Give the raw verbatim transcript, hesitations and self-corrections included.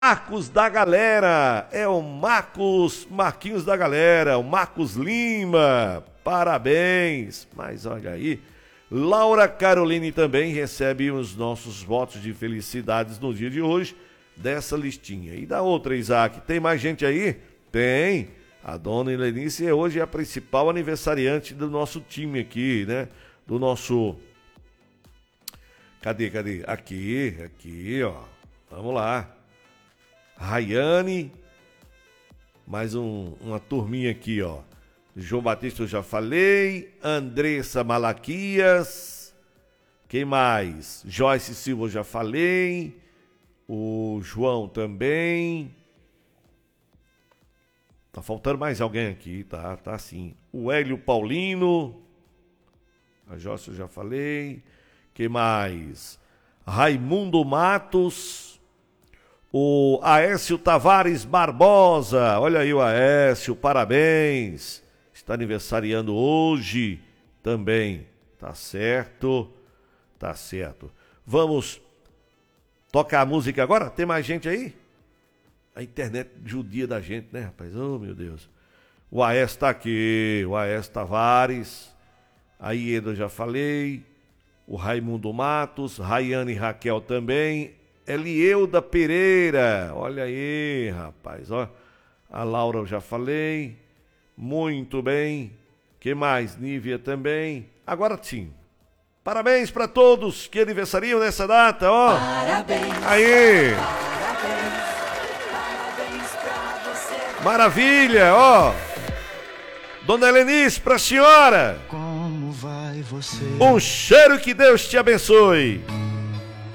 Marcos da galera, é o Marcos, Marquinhos da galera, o Marcos Lima, parabéns. Mas olha aí, Laura Caroline também recebe os nossos votos de felicidades no dia de hoje, dessa listinha. E da outra, Isaac, tem mais gente aí? Tem. A dona Helenice é hoje a principal aniversariante do nosso time aqui, né? Do nosso... Cadê, cadê? Aqui, aqui, ó. Vamos lá. Rayane, mais um, uma turminha aqui, ó. João Batista eu já falei, Andressa Malaquias, quem mais? Joyce Silva eu já falei, o João também. Tá faltando mais alguém aqui, tá? Tá sim. O Hélio Paulino, a Joyce eu já falei, quem mais? Raimundo Matos. O Aécio Tavares Barbosa, olha aí o Aécio, parabéns, está aniversariando hoje também, tá certo, tá certo. Vamos tocar a música agora? Tem mais gente aí? A internet judia da gente, né, rapaz? Oh, meu Deus. O Aécio tá aqui, o Aécio Tavares, a Ieda já falei, o Raimundo Matos, Rayane Raquel também, Elieuda Pereira, olha aí, rapaz, ó. A Laura eu já falei, muito bem. Que mais? Nívia também. Agora sim. Parabéns para todos que aniversariam nessa data, ó. Parabéns. Aí. Parabéns. Parabéns pra você. Maravilha, ó. Dona Helenice, pra senhora. Como vai você? Um cheiro, que Deus te abençoe.